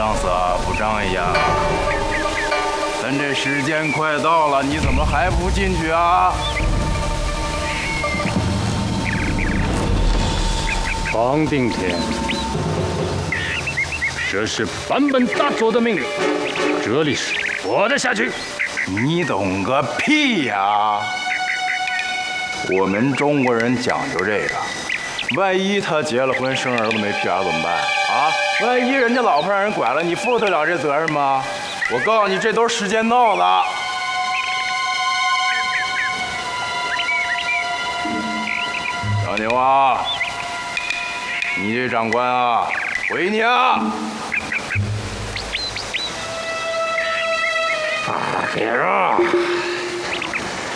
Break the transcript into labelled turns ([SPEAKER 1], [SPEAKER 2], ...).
[SPEAKER 1] 样色不长眼啊！咱这时间快到了，你怎么还不进去啊？
[SPEAKER 2] 方定天，这是坂本大佐的命令，这里是我的辖区。
[SPEAKER 1] 你懂个屁呀！我们中国人讲究这个，万一他结了婚生儿子没屁眼怎么办啊？万一人家老婆让人拐了，你负得了这责任吗？我告诉你，这都是时间闹的。小牛啊，你这长官啊，回你啊！
[SPEAKER 2] 别让！